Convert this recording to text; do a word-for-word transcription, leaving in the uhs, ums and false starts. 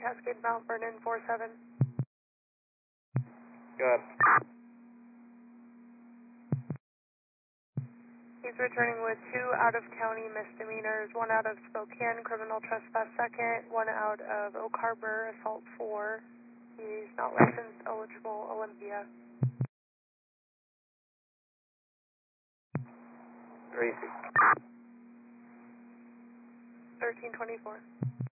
Cascade Mount Vernon four seven. Go ahead. He's returning with two out-of-county misdemeanors, one out of Spokane, criminal trespass second, one out of Oak Harbor, assault four. He's not licensed, eligible, Olympia. Gracie. thirteen twenty-four.